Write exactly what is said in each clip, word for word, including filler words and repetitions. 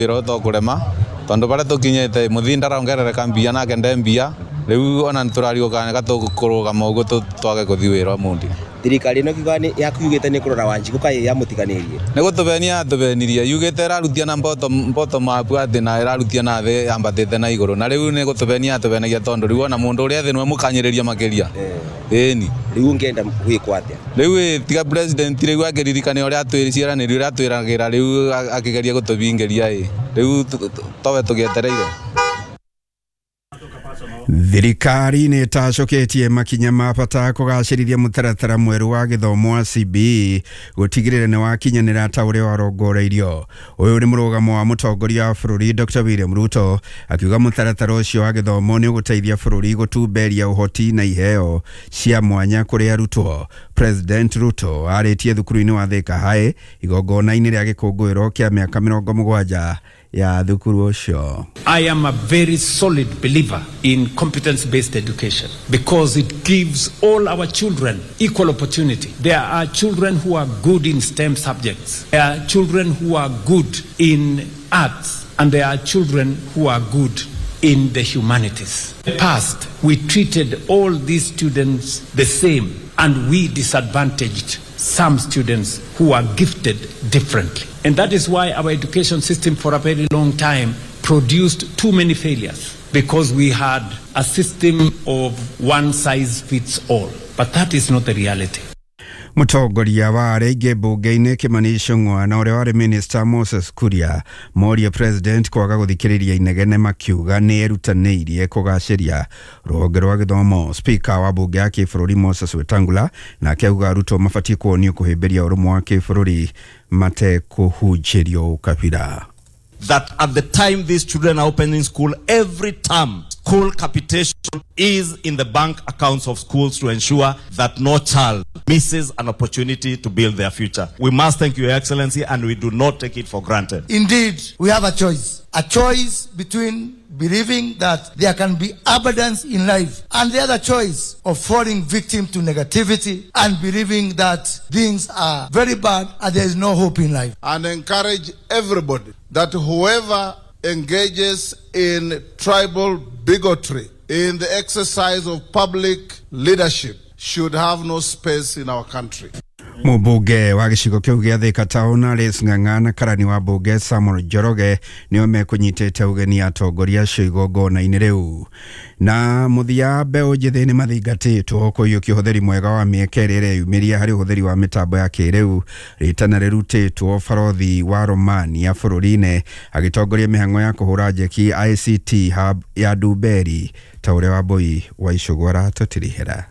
Iroto kurema tondu bare tukinyete muthindara ongerereka mbia na kende mbia riu ona nturari ukane gatukuruga mogo twage kuthi wira mundi thirikari no kigani yakugite ni kurora wanji gukai ya mutiganirie ne gutubenia atubenirie yugite rarutia na mboto mboto mapu ati na rarutia na the ambatete na iguru na riu ne gutubenia atubenagia tondu riu ona mundu uri athi nwe mukanyiriria makiria eni riu ngenda gwikwa atia riu tiga president riu agiririkane uri atwiriciara ni riu atwiragira riu akigeria gutubingeria i riu towe tugietereire. Thirikari nĩ ĩtacoketie makinya ma bata kũgacĩrithia mũtaratara mwerũ wa gĩthomo wa C B E gũtigĩrĩra nĩ wakinyanĩra ta ũrĩa warongoreirio. Ũyũ nĩ mũrũgamo wa mũtongoria wa bũrũri Doctor William Ruto akiuga mũtaratara ũcio wa gĩthomo nĩ ũgũteithia bũrũri gũtumberia ũhoti na iheo cia mwanya kũrĩ arutwo. President Ruto arĩtie thukuru-inĩ wa Thika High igongona-inĩ rĩa gĩkũngũĩro kĩa mĩaka mĩrongo mũgwanja ya thukuru ũcio. I am a very solid believer in competence-based education because it gives all our children equal opportunity. There are children who are good in STEM subjects. There are children who are good in arts. And there are children who are good in the humanities. In the past, we treated all these students the same and we disadvantaged some students who are gifted differently. And that is why our education system for a very long time produced too many failures, because we had a system of one size fits all. But that is not the reality. Mũtongoria wa arĩngĩ mbunge-inĩ Kimani Ichung'wa na ũrĩa warĩ Minister Moses Kuria moria President kwaga gũthikĩrĩria inegene makiuga nĩ erutanĩirie kũgacĩria rũhonge rwa gĩthomo. Speaker wa mbunge ya kĩbũrũri Moses Wetangula na akauga arutwo mabatiĩ kuonio kũhĩmbĩria ũrũmwe wa kĩbũrũri matekũhunjĩrio ũkabira. That at the time these children are opening school, every term school capitation is in the bank accounts of schools to ensure that no child misses an opportunity to build their future. We must thank Your Excellency, and we do not take it for granted. Indeed, we have a choice. A choice between believing that there can be abundance in life and the other choice of falling victim to negativity and believing that things are very bad and there is no hope in life. And encourage everybody that whoever engages in tribal bigotry in the exercise of public leadership should have no space in our country. Mũmbunge wa gĩcigo kĩu gĩa Thika Town Alice Ng'ang'a na karani wa mbunge Samuel Njoroge nĩo mekũnyitĩte ũgeni atongoria acio igongona-inĩ rĩu. Na mũthia mbeũ njĩthĩ nĩ mathingatĩtwo kũiyũkia ũhũthĩri mwega wa mĩeke ĩrĩa ĩreyumĩria harĩ ũhũthĩri wa mĩtambo ya kĩrĩu. Rĩtana rĩrutĩtwo barothi wa Romania bũrũri-inĩ agĩtongoria mĩhang'o ya kũhũra njeki I C T Hub ya Ndumberi ta ũrĩa Wambui wa Icũgũ aratũtirihĩra.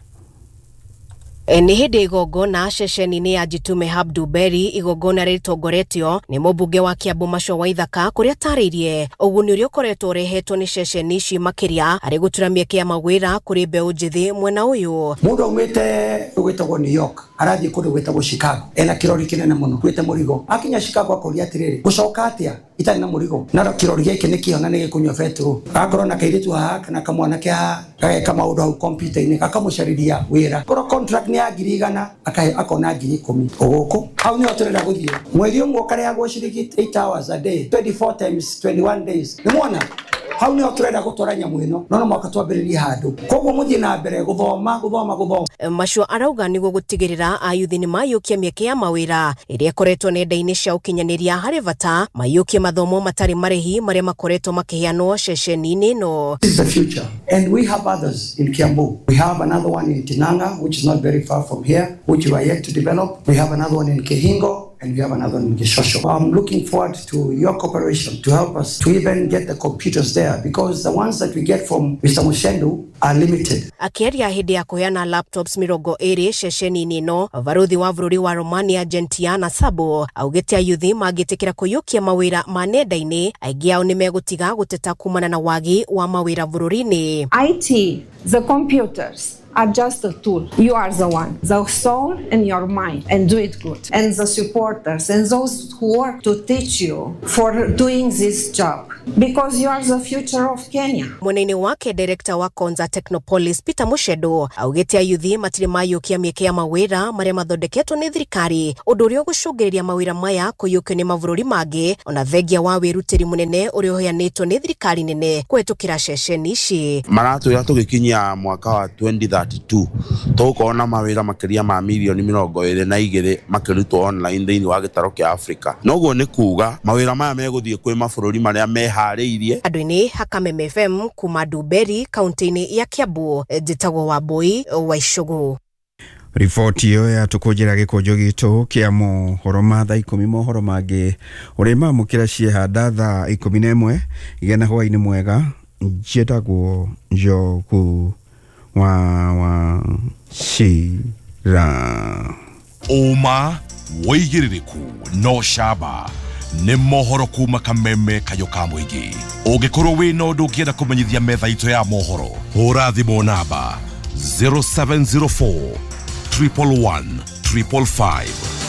Ni hindi igongona ceceni-inĩ ya Jitume Hub Ndumberi igongona rĩtongoretio nĩ mũmbunge wa Kiambu Macio wa Ithaka kũrĩa tarĩirie ũguni ũrĩa ũkoretwo ũrehetwo nĩ ceceni ici makĩria harĩ gũtura mĩeke ya mawĩra kũrĩ mbeũ njĩthĩ mwena ũyũ. Mũndũ aumĩte gwĩtagwo New York arathiĩ kũndũ gwĩtagwo Chicago ena kĩrori kĩnene mũno gwĩte mũrigo akinya Chicago akoria atĩrĩrĩ gũcoka atĩa itarĩ na mũrigo na kĩrori gĩkĩ nĩ kĩona nĩ gĩkũnyua betũrũ akorwo na kairĩtu haha kana kamwana kĩa kama ũndũ hau kompiuta-inĩ gakamũcarĩria wĩra korwo contract nĩ ya ngiri igana akahe akona ngiri ikũmi ũgũkũ hau nĩho tũrenda gũthiĩ mweri ũmwe ũkarehagwo ciringi eight hours a day twenty-four times twenty-one days nĩ mwona hau nĩho tũrenda gũtwara nyamũ ĩno no no mwaka twambĩrĩrie handũ koguo mũthiĩ na mbere gũthoma gũthoma gũthoma. Macio arauga nĩguo gũtigĩrĩra ayuthi nĩ mayũkia mĩeke ya mawĩra ĩrĩa ĩkoretwo nenda-inĩ cia ũkinyanĩria harĩ bata mayũkie mathomo matarĩ marĩhi marĩa makoretwo makĩheanwo ceceni-inĩ ĩno. This is the future and we have others in Kiambu. We have another one in Tinanga which is not very far from here which we are yet to develop. We have another one in Kehingo and we have another one in Gishosho. I'm looking forward to your cooperation to help us to even get the computers there because the ones that we get from Mister Mushendu are limited. Akĩaria hĩndĩ ya kũheana laptops mirongo ĩrĩ ceceni-inĩ ĩno, baruthi wa bũrũri wa Romania Gentiana Sabo augĩte ayuthi mangĩtĩkĩra kũiyũkia mawĩra ma nenda-inĩ aingĩ ao nĩ megũtiga gũteta kumana na wagi wa mawĩra bũrũri-inĩ. I T, the computers, are just a tool. You are the one, the soul and your mind, and do it good. And the supporters and those who work to teach you for doing this job, because you are the future of Kenya. Mweneni wake director wa Konza Technopolis Peter Mushedo augete ayuthi matire mayukia mieke ya mawira maria mathondeketwo ni thirikari undu uria gucungiriria mawira maya kuyukio ni mavururi mangi ona thengia wa wirutiri munene uria uheanitwo ni thirikari nene kwetukira ceceni ici. Maratu ya tugikinyia mwaka wa twenty thirty-two tukona mawira makiria ma milioni mirongo iri na igiri makirutwo online thiini wa gitaro kia Africa. Noguo ni kuga mawira maya meguthie kwi mabũrũri maria mehariirie. Andũ-inĩ Hakame F M kuma Duberi kaunti-inĩ ya Kiambu, njĩtagwo Wambui wa Icũgũ. Riboti iyo yatukujira gikujo gitu kia mohoro ma thaa ikumi mohoro mangĩ ũrĩa mamũkĩra ciehanda thaa ikumi na ĩmwe igena hwainĩ mwega. Njĩtagwo Njogu wa wa Shira. Uma woigĩrĩrĩku no shaba nĩ mohoro kuma Kameme kayo ka mũingĩ. Ũngĩkorwo wĩna ũndũ ũngĩenda kũmenyithia metha itũ ya mohoro, hũra thimũ namba zero seven zero four, one one one, five five five.